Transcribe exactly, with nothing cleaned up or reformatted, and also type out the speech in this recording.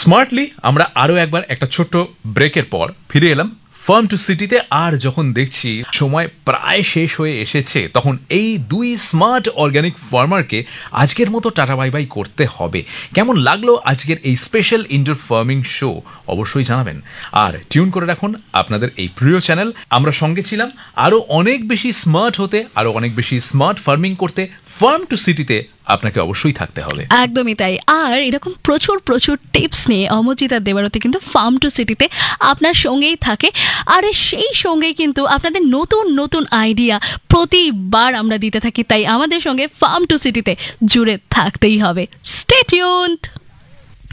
Smartly আমরা আরো একবার একটা ছোট্ট ব্রেকের পর ফিরে এলাম ফার্ম টু সিটিতে। আর যখন দেখছি সময় প্রায় শেষ হয়ে এসেছে, তখন এই দুই স্মার্ট অর্গানিক ফার্মারকে আজকের মতো টাটা বাই বাই করতে হবে। কেমন লাগলো আজকের এই স্পেশাল ইনডোর ফার্মিং শো অবশ্যই জানাবেন, আর টিউন করে রাখুন আপনাদের এই প্রিয় চ্যানেল। আমরা সঙ্গে ছিলাম আরো অনেক বেশি স্মার্ট হতে, আরো অনেক বেশি স্মার্ট ফার্মিং করতে ফার্ম টু সিটিতে আপনাকে অবশ্যই থাকতে হবে। একদমই তাই। আর এরকম প্রচুর প্রচুর টিপস নিয়ে অমরজিৎ আর দেবারতী কিন্তু ফার্ম টু সিটিতে আপনার সঙ্গেই থাকে। আর সেই সঙ্গে কিন্তু আপনাদের নতুন নতুন আইডিয়া প্রতিবার আমরা দিতে থাকি, তাই আমাদের সঙ্গে ফার্ম টু সিটিতে জুড়ে থাকতেই হবে। Stay tuned.